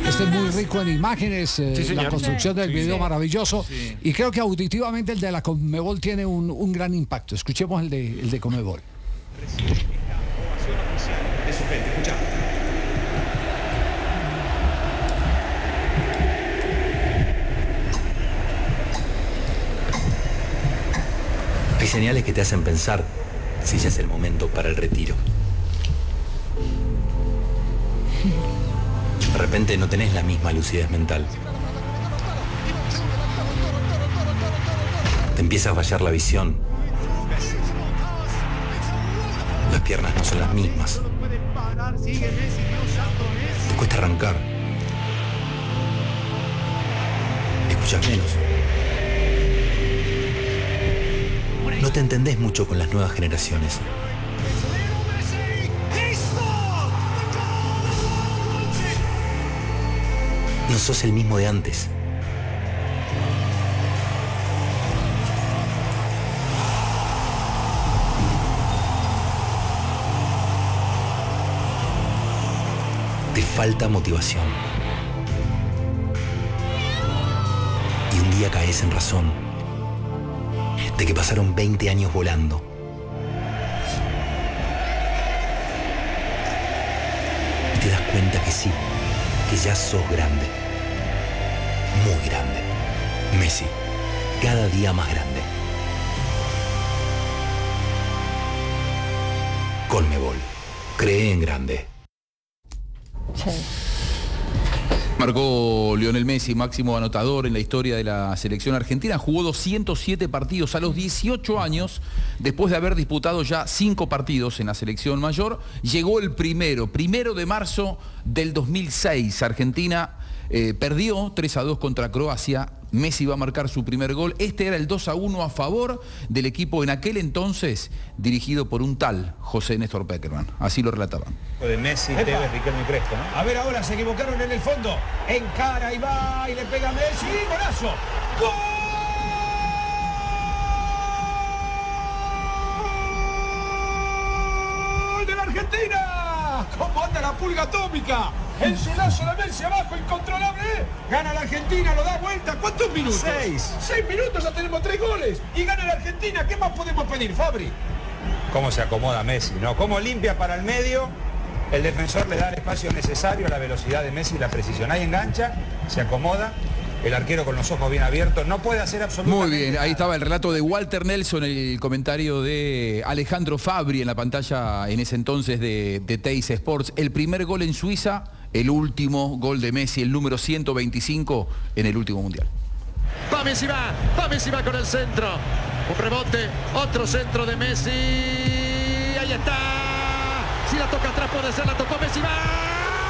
Este es muy rico en imágenes, la construcción del video maravilloso. Sí. Y creo que auditivamente el de la Conmebol tiene un gran impacto. Escuchemos el de Conmebol. Recibe esta ovación oficial de su gente. Escuchamos. Hay señales que te hacen pensar si ya es el momento para el retiro. De repente no tenés la misma lucidez mental. Te empieza a fallar la visión. Las piernas no son las mismas. Te cuesta arrancar. Escuchas menos. No te entendés mucho con las nuevas generaciones. No sos el mismo de antes. Te falta motivación. Y un día caes en razón de que pasaron 20 años volando. Y te das cuenta que sí, que ya sos grande. Muy grande. Messi, cada día más grande. Conmebol, cree en grande. Sí. Marcó Lionel Messi, máximo anotador en la historia de la selección argentina. Jugó 207 partidos a los 18 años, después de haber disputado ya 5 partidos en la selección mayor. Llegó el primero de marzo del 2006. Argentina perdió 3-2 contra Croacia. Messi va a marcar su primer gol. Este era el 2-1 a favor del equipo en aquel entonces, dirigido por un tal José Néstor Peckerman. Así lo relataban. De Messi, Tevez, Riquelme y Crespo, ¿no? A ver, ahora se equivocaron en el fondo. Encara y va y le pega a Messi. ¡Golazo! ¡Gol de la Argentina! ¿Cómo anda la pulga atómica? En su lazo de Messi abajo, incontrolable. Gana la Argentina, lo da vuelta. ¿Cuántos minutos? 6. 6 minutos, ya tenemos 3 goles. Y gana la Argentina. ¿Qué más podemos pedir, Fabri? Cómo se acomoda Messi, ¿no? Cómo limpia para el medio. El defensor le da el espacio necesario a la velocidad de Messi y la precisión. Ahí engancha, se acomoda. El arquero con los ojos bien abiertos no puede hacer absolutamente Muy bien, nada. ahí estaba el relato de Walter Nelson, el comentario de Alejandro Fabri en la pantalla en ese entonces de Teis Sports. El primer gol en Suiza, el último gol de Messi, el número 125 en el último mundial. Va Messi va con el centro. Un rebote, otro centro de Messi. Ahí está. Si la toca atrás puede ser, la tocó Messi, va.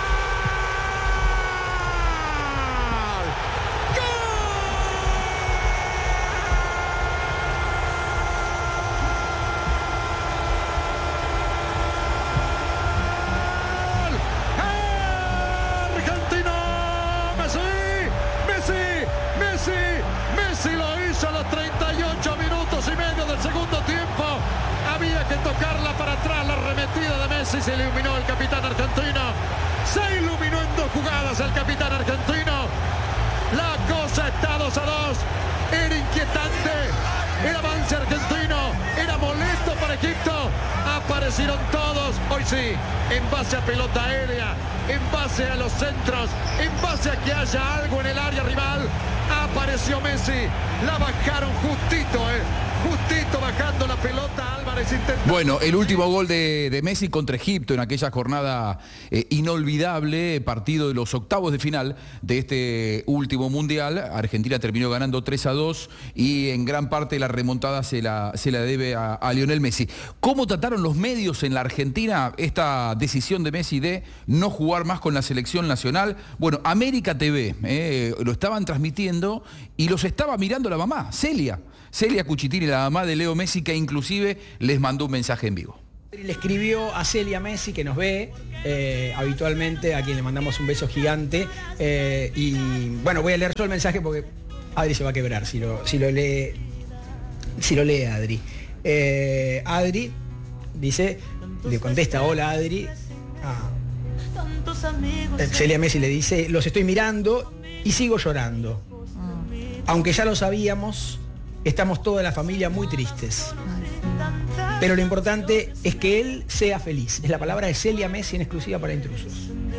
Messi lo hizo a los 38 minutos y medio del segundo tiempo. Había que tocarla para atrás, la arremetida de Messi. Se iluminó el capitán argentino. Se iluminó en 2 jugadas el capitán argentino. La cosa está 2-2. Era inquietante. El avance argentino era molesto para Egipto. Aparecieron todos. Hoy sí, en base a pelota aérea, en base a los centros, en base a que haya algo en el área rival. Apareció Messi. La bajaron justito, justito bajando la pelota. Álvarez intentó. Bueno, el último gol de Messi contra Egipto en aquella jornada inolvidable, partido de los octavos de final de este último mundial. Argentina terminó ganando 3-2 y en gran parte la remontada se la debe a Lionel Messi. ¿Cómo trataron los medios en la Argentina esta decisión de Messi de no jugar más con la selección nacional? Bueno, América TV lo estaban transmitiendo y los estaba mirando la mamá, Celia Cuchitini, la mamá de Leo Messi, que inclusive les mandó un mensaje en vivo. Le escribió a Celia Messi, que nos ve habitualmente, a quien le mandamos un beso gigante. Y bueno, voy a leer yo el mensaje porque Adri se va a quebrar si lo lee Adri. Adri dice, le contesta, hola Adri, Celia Messi le dice, los estoy mirando y sigo llorando. Aunque ya lo sabíamos, estamos toda la familia muy tristes. Pero lo importante es que él sea feliz. Es la palabra de Celia Messi en exclusiva para Intrusos.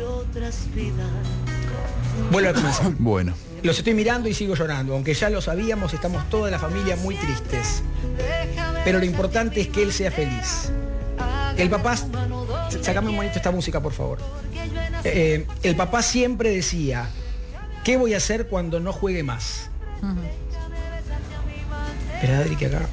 Vuelvo a comenzar. Bueno. Los estoy mirando y sigo llorando. Aunque ya lo sabíamos, estamos toda la familia muy tristes. Pero lo importante es que él sea feliz. El papá... Sácame un momento esta música, por favor. El papá siempre decía, ¿qué voy a hacer cuando no juegue más? Espera, Adri, que acá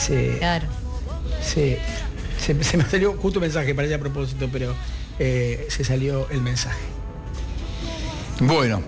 se me salió justo un mensaje, parecía a propósito, pero se salió el mensaje. Bueno,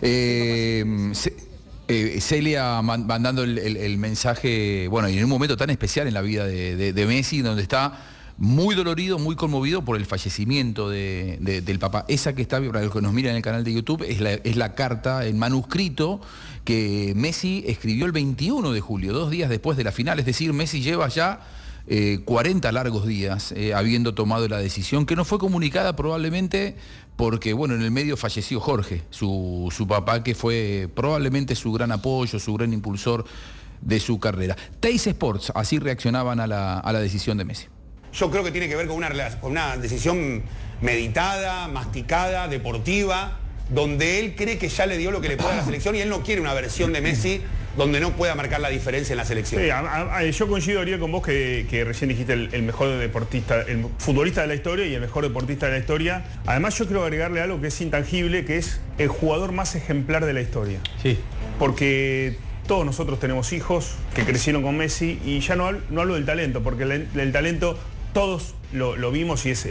Celia mandando el mensaje, bueno, y en un momento tan especial en la vida de Messi, donde está muy dolorido, muy conmovido por el fallecimiento del papá. Esa que está, para los que nos miran en el canal de YouTube, es la carta en manuscrito que Messi escribió el 21 de julio, 2 días después de la final. Es decir, Messi lleva ya 40 largos días habiendo tomado la decisión, que no fue comunicada probablemente porque, bueno, en el medio falleció Jorge, su papá, que fue probablemente su gran apoyo, su gran impulsor de su carrera. Teis Sports, así reaccionaban a la decisión de Messi. Yo creo que tiene que ver con una decisión meditada, masticada, deportiva, donde él cree que ya le dio lo que le puede a la selección y él no quiere una versión de Messi donde no pueda marcar la diferencia en la selección. Sí, yo coincido, Ariel, con vos que recién dijiste el mejor deportista, el futbolista de la historia y el mejor deportista de la historia. Además, yo quiero agregarle algo que es intangible, que es el jugador más ejemplar de la historia. Sí. Porque todos nosotros tenemos hijos que crecieron con Messi y ya no hablo del talento, porque el talento todos lo vimos y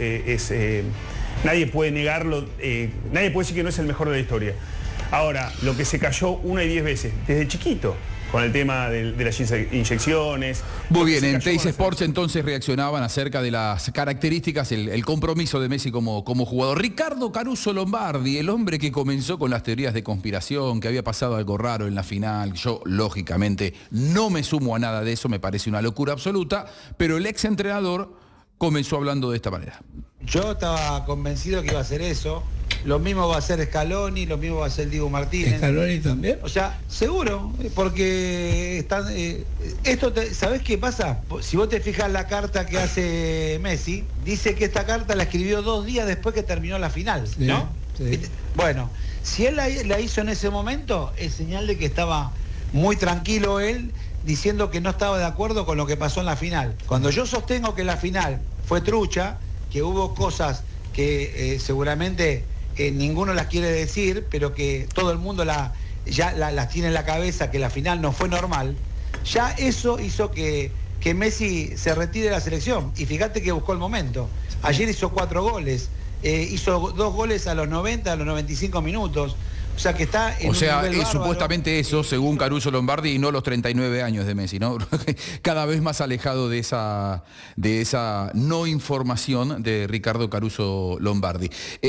nadie puede negarlo, nadie puede decir que no es el mejor de la historia. Ahora, lo que se cayó 1 y 10 veces, desde chiquito, con el tema de las inyecciones. Muy bien, en Teis Sports entonces reaccionaban acerca de las características, el compromiso de Messi como jugador. Ricardo Caruso Lombardi, el hombre que comenzó con las teorías de conspiración, que había pasado algo raro en la final. Yo, lógicamente, no me sumo a nada de eso, me parece una locura absoluta, pero el ex entrenador comenzó hablando de esta manera. Yo estaba convencido que iba a hacer eso. Lo mismo va a hacer Scaloni, lo mismo va a hacer Diego Martínez. ¿Scaloni también? O sea, seguro, porque están... ¿sabés qué pasa? Si vos te fijas la carta que hace Messi, dice que esta carta la escribió 2 días después que terminó la final, ¿no? Sí. Bueno, si él la hizo en ese momento, es señal de que estaba muy tranquilo él, diciendo que no estaba de acuerdo con lo que pasó en la final. Cuando yo sostengo que la final fue trucha, que hubo cosas que seguramente ninguno las quiere decir, pero que todo el mundo ya las tiene en la cabeza, que la final no fue normal, ya eso hizo que Messi se retire de la selección. Y fíjate que buscó el momento. Ayer hizo 4 goles, hizo 2 goles a los 90, a los 95 minutos. O sea que está en es supuestamente eso, según Caruso Lombardi, y no los 39 años de Messi, ¿no? Cada vez más alejado de esa no información de Ricardo Caruso Lombardi.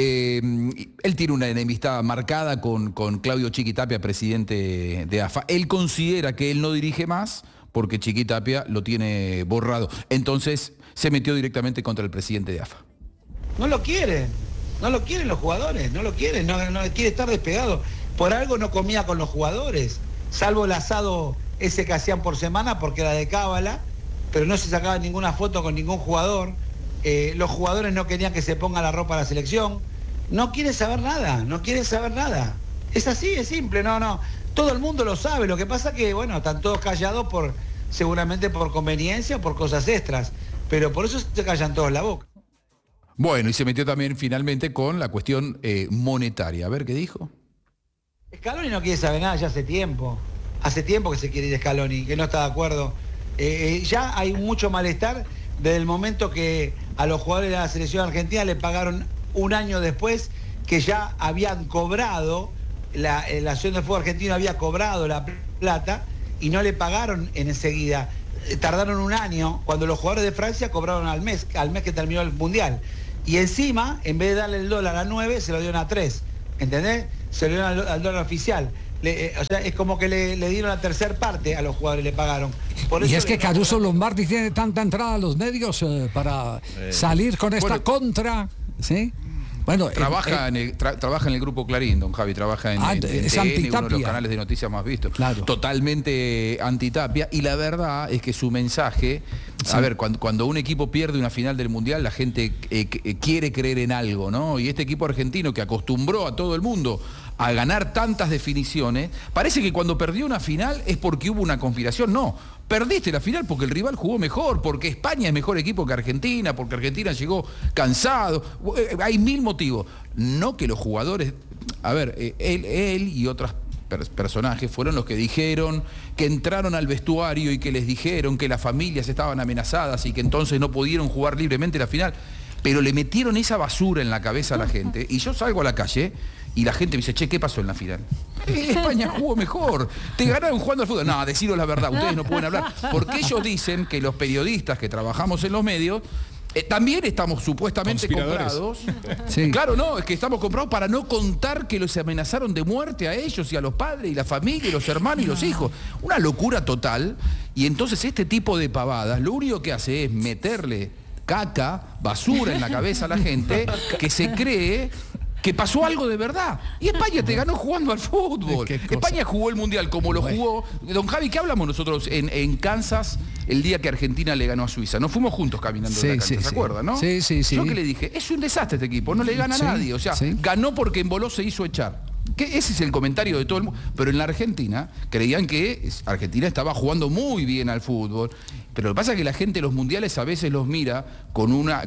Él tiene una enemistad marcada con Claudio Chiquitapia, presidente de AFA. Él considera que él no dirige más porque Chiquitapia lo tiene borrado. Entonces se metió directamente contra el presidente de AFA. No lo quieren. No lo quieren los jugadores, no lo quieren, no quiere estar despegado. Por algo no comía con los jugadores, salvo el asado ese que hacían por semana porque era de cábala, pero no se sacaba ninguna foto con ningún jugador. Los jugadores no querían que se ponga la ropa a la selección. No quiere saber nada, no quiere saber nada. Es así, es simple, no. Todo el mundo lo sabe, lo que pasa que, bueno, están todos callados seguramente por conveniencia o por cosas extras, pero por eso se callan todos la boca. Bueno, y se metió también finalmente con la cuestión monetaria. A ver qué dijo. Scaloni no quiere saber nada ya hace tiempo. Hace tiempo que se quiere ir Scaloni, que no está de acuerdo. Ya hay mucho malestar desde el momento que a los jugadores de la selección argentina le pagaron 1 año después, que ya habían cobrado, la Asociación de Fútbol Argentino había cobrado la plata y no le pagaron enseguida. Tardaron 1 año, cuando los jugadores de Francia cobraron al mes que terminó el Mundial. Y encima, en vez de darle el dólar a 9, se lo dieron a 3. ¿Entendés? Se lo dieron al dólar oficial. O sea, es como que le dieron la tercera parte a los jugadores, le pagaron. Por eso y es que Caruso Lombardi tiene tanta entrada a los medios para salir con esta contra, ¿sí? Bueno, trabaja en el grupo Clarín, don Javi, trabaja en TN, uno de los canales de noticias más vistos. Claro. Totalmente antitapia. Y la verdad es que su mensaje, a ver, cuando un equipo pierde una final del Mundial, la gente quiere creer en algo, ¿no? Y este equipo argentino que acostumbró a todo el mundo a ganar tantas definiciones, parece que cuando perdió una final es porque hubo una conspiración. No, perdiste la final porque el rival jugó mejor, porque España es mejor equipo que Argentina, porque Argentina llegó cansado. Hay mil motivos. No que los jugadores... A ver, él y otros personajes fueron los que dijeron que entraron al vestuario y que les dijeron que las familias estaban amenazadas y que entonces no pudieron jugar libremente la final. Pero le metieron esa basura en la cabeza a la gente. Y yo salgo a la calle y la gente me dice, che, ¿qué pasó en la final? España jugó mejor. Te ganaron jugando al fútbol. No, deciros la verdad, ustedes no pueden hablar. Porque ellos dicen que los periodistas que trabajamos en los medios también estamos supuestamente comprados. Sí. Claro, no, es que estamos comprados para no contar que los amenazaron de muerte a ellos y a los padres y la familia y los hermanos y los hijos. Una locura total. Y entonces este tipo de pavadas lo único que hace es meterle caca, basura en la cabeza a la gente que se cree que pasó algo de verdad. Y España te ganó jugando al fútbol. España jugó el Mundial como lo jugó. Don Javi, ¿qué hablamos nosotros en Kansas el día que Argentina le ganó a Suiza? Nos fuimos juntos caminando en la cancha, ¿se acuerdan, no? Sí. Yo que le dije, es un desastre este equipo, no le gana a nadie. O sea, ganó porque Emboló se hizo echar. Ese es el comentario de todo el mundo. Pero en la Argentina creían que Argentina estaba jugando muy bien al fútbol. Pero lo que pasa es que la gente los mundiales a veces los mira con una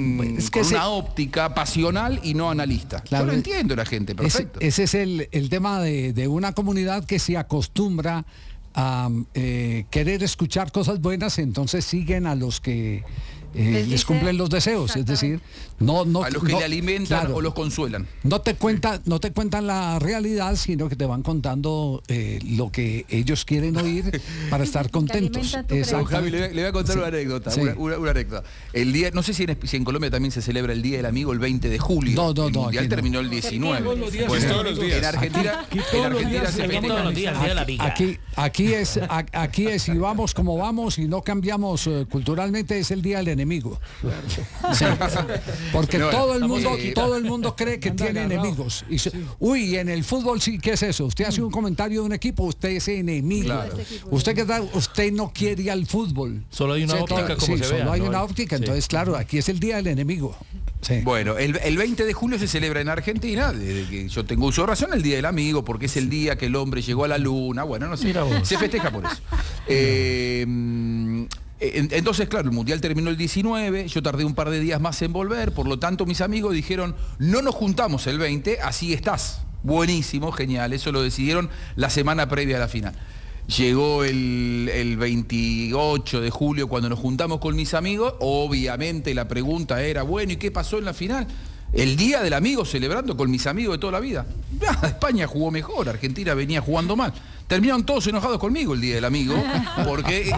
óptica pasional y no analista. Claro, yo lo entiendo la gente, perfecto. Ese es el tema de una comunidad que se acostumbra a querer escuchar cosas buenas, entonces siguen a los que les cumplen los deseos, es decir, no a los que le alimentan, claro, o los consuelan. No te cuentan la realidad, sino que te van contando lo que ellos quieren oír para estar contentos. Javi, le voy a contar una anécdota. Una anécdota. El día, no sé si en Colombia también se celebra el Día del Amigo el 20 de julio. No, el Mundial terminó el 19. Pues todos los días. En Argentina se festeja. Aquí es si vamos como vamos y no cambiamos culturalmente, es el Día del Enemigo. Sí. Porque todo el mundo cree que tiene enemigos. Y en el fútbol sí, ¿qué es eso? Usted hace un comentario de un equipo, usted es enemigo. Claro. Usted no quiere al fútbol. Solo hay una óptica como se vea. Solo hay una óptica, entonces claro, aquí es el Día del enemigo. Sí. Bueno, el 20 de julio se celebra en Argentina, desde que yo tengo uso de razón, el Día del Amigo, porque es el día que el hombre llegó a la luna. Bueno, no sé, se festeja por eso. Entonces, claro, el Mundial terminó el 19, yo tardé un par de días más en volver, por lo tanto mis amigos dijeron, no nos juntamos el 20, así estás. Buenísimo, genial, eso lo decidieron la semana previa a la final. Llegó el 28 de julio cuando nos juntamos con mis amigos, obviamente la pregunta era, bueno, ¿y qué pasó en la final? El Día del Amigo celebrando con mis amigos de toda la vida. España jugó mejor, Argentina venía jugando mal. Terminaron todos enojados conmigo el Día del Amigo, porque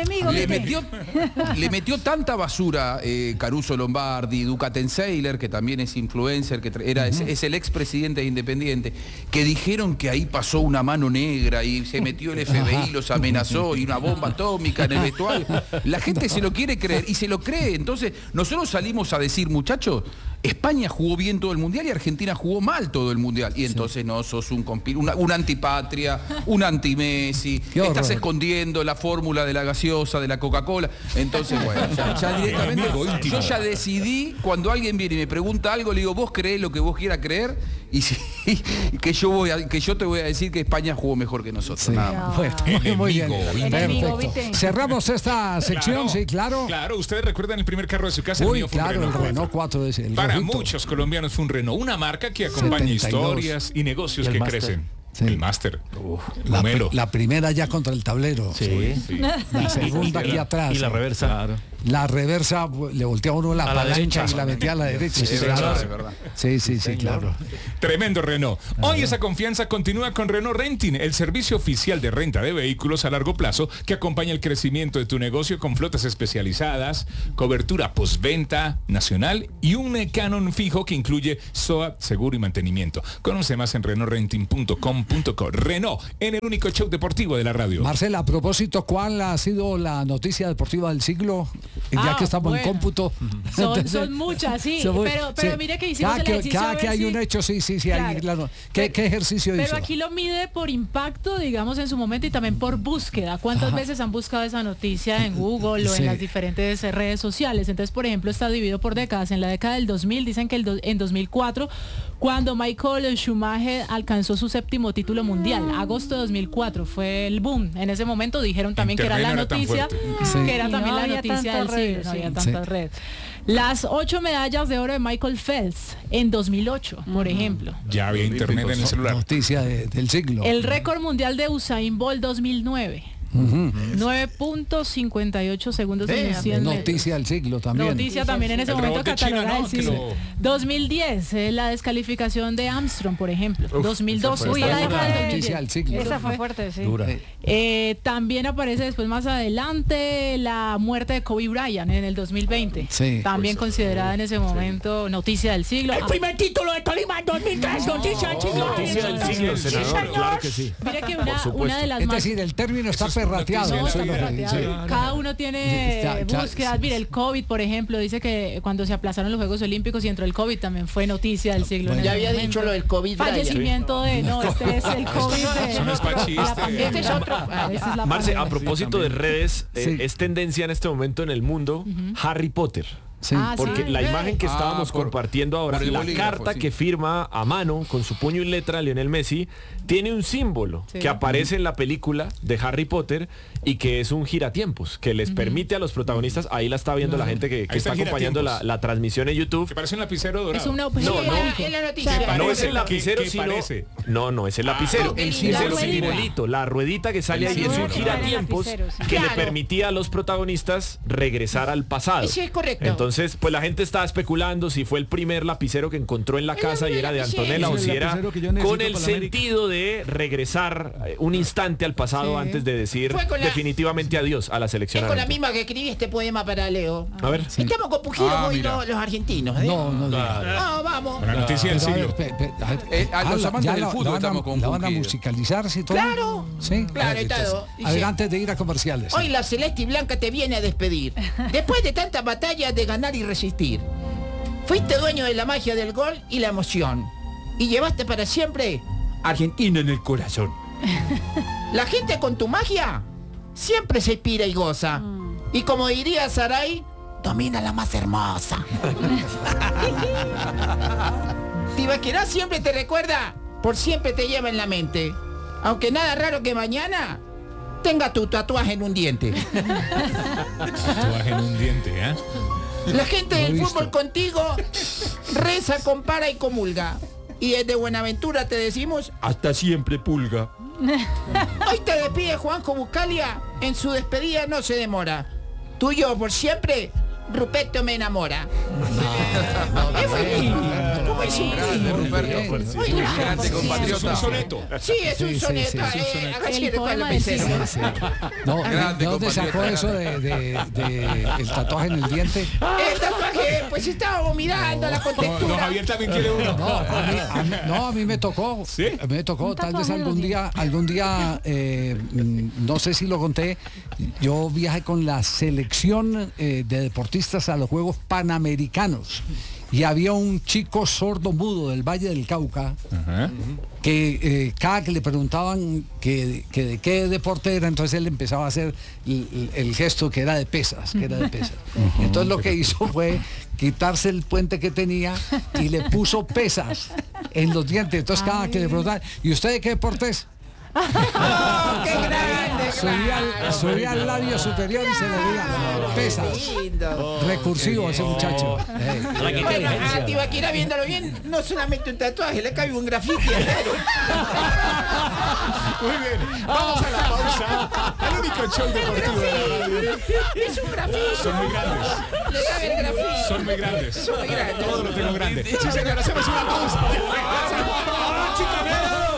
le metió tanta basura Caruso Lombardi, Ducatenseiler, que también es influencer, que es el expresidente de Independiente, que dijeron que ahí pasó una mano negra y se metió el FBI, los amenazó y una bomba atómica en el vestuario. La gente se lo quiere creer y se lo cree. Entonces nosotros salimos a decir, muchachos, España jugó bien todo el Mundial y Argentina jugó mal todo el Mundial. Y entonces no sos una antipatria, un anti-Messi, estás escondiendo la fórmula de la gaseosa, de la Coca-Cola. Entonces, bueno, ya directamente, yo ya decidí, cuando alguien viene y me pregunta algo, le digo, vos creés lo que vos quieras creer y que yo te voy a decir que España jugó mejor que nosotros. Sí. Nada más. Bueno, muy bien. Perfecto. Cerramos esta sección, sí, claro. Claro, ustedes recuerdan el primer carro de su casa. Uy, claro, el Renault 4 ese. Para muchos colombianos fue un Renault, una marca que acompaña 72. Historias y negocios que crecen. Sí. El máster. La primera ya contra el tablero. Sí. La segunda aquí atrás. Y la reversa. Claro. La reversa le volteaba uno la palanca y la metía a la derecha. Sí, claro. Sí, claro. Tremendo Renault. Hoy esa confianza continúa con Renault Renting, el servicio oficial de renta de vehículos a largo plazo que acompaña el crecimiento de tu negocio con flotas especializadas, cobertura postventa nacional y un canon fijo que incluye SOAT, seguro y mantenimiento. Conoce más en renaultrenting.com.co. Renault, en el único show deportivo de la radio. Marcela, a propósito, ¿cuál ha sido la noticia deportiva del siglo? ya que estamos en cómputo. Son muchas, sí. Pero mire que hicimos el ejercicio. Cada que hay un hecho, sí, claro. Hay, claro. ¿Qué ejercicio hizo? Pero aquí lo mide por impacto, digamos, en su momento y también por búsqueda. ¿Cuántas veces han buscado esa noticia en Google o en las diferentes redes sociales? Entonces, por ejemplo, está dividido por décadas. En la década del 2000, dicen que en 2004, cuando Michael Schumacher alcanzó su 7º título mundial, agosto de 2004, fue el boom. En ese momento dijeron también que era la noticia, que era también la noticia del siglo, no había tantas redes. Las 8 medallas de oro de Michael Phelps en 2008, por ejemplo. Ya había internet en el celular. Noticia del siglo. El récord mundial de Usain Bolt 2009. 9.58 segundos en 100 metros. Noticia del siglo también. Noticia también en ese momento catalogada del siglo. 2010, la descalificación de Armstrong, por ejemplo. 2002, noticia del siglo. Esa fue fuerte, sí. También aparece después más adelante la muerte de Kobe Bryant en el 2020. Sí, también considerada en ese momento noticia del siglo. El primer título de Tolima en 2003, noticia del siglo. Noticia del siglo, senador, claro que sí. Mira que una de las más... Es decir, el término está perrateado. Cada uno tiene búsquedas. Mira, el COVID, por ejemplo, dice que cuando se aplazaron los Juegos Olímpicos y entró el COVID, también fue noticia del siglo. Ya había dicho lo del COVID. Fallecimiento de... No, este es el COVID. Este es otro. Marce, a propósito de redes, es tendencia en este momento en el mundo Harry Potter. Sí. Porque la imagen que estábamos compartiendo ahora, la carta que firma a mano con su puño y letra Lionel Messi, tiene un símbolo que aparece en la película de Harry Potter y que es un giratiempos que les permite a los protagonistas, ahí la está viendo la gente que está acompañando la transmisión en YouTube. Que parece un lapicero dorado. Es una no es el lapicero, sino no es el lapicero. Es el simbolito, la ruedita que sale ahí es un giratiempos que le permitía a los protagonistas regresar al pasado. Sí, es correcto. Entonces, pues la gente estaba especulando si fue el primer lapicero que encontró en la casa y era de Antonella o si era con el sentido de regresar un instante al pasado antes de decir definitivamente adiós a la selección. Es con la misma que escribí este poema para Leo. A ver. Estamos compugidos hoy los argentinos. No, vamos. La noticia del siglo. A los amantes del fútbol estamos con la van a musicalizar, ¿sí? Todo? Claro. Sí. Claro, todo. Adelante de ir a comerciales. Hoy la Celeste y Blanca te viene a despedir. Después de tanta batalla de ganar y resistir. Fuiste dueño de la magia del gol y la emoción. Y llevaste para siempre Argentina en el corazón. La gente con tu magia siempre se inspira y goza. Y como diría Saray, domina la más hermosa. Tibaquirá siempre te recuerda, por siempre te lleva en la mente. Aunque nada raro que mañana tenga tu tatuaje en un diente. Tatuaje en un diente, ¿eh? La gente del fútbol contigo reza, compara y comulga. Y desde Buenaventura te decimos hasta siempre, pulga. Hoy te despide Juanjo Buscalia. En su despedida no se demora. Tuyo por siempre, Ruperto me enamora. Es muy lindo. ¿Cómo es grande compatriota. Es un soneto. Sí, es un soneto. El poema del siglo. ¿De dónde sacó eso de el tatuaje en el diente? El tatuaje, pues estábamos mirando la contextura. No, Javier también quiere uno. A mí me tocó. ¿Sí? Me tocó, tal vez algún día, no sé si lo conté, yo viajé con la selección de deportistas a los Juegos Panamericanos y había un chico sordo mudo del Valle del Cauca que cada que le preguntaban que de qué deporte era, entonces él empezaba a hacer el gesto que era de pesas, Entonces lo que hizo fue quitarse el puente que tenía y le puso pesas en los dientes. Entonces cada que le preguntaban, ¿y usted de qué deporte es? ¡Oh, qué grande! Subía al labio superior y se le veía pesas. Recursivo ese muchacho. Bueno, a Tibaquirá, viéndolo bien, no solamente un tatuaje, le cabe un grafiti entero. Muy bien, vamos a la pausa. Al único show deportivo de la radio. Es un grafiti. Son muy grandes. Le cabe el grafiti. Son muy grandes. Son muy grandes. Todo lo tengo grande. Sí, señor, hacemos una pausa. ¡Chicos!